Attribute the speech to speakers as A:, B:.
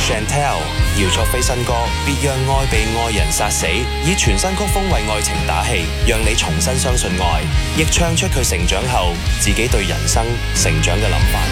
A: Chantel， 姚焯菲新歌《別讓愛被愛人殺死》，以全新曲風為愛情打氣，讓你重新相信愛，亦唱出佢成長後自己對人生成長嘅諗法。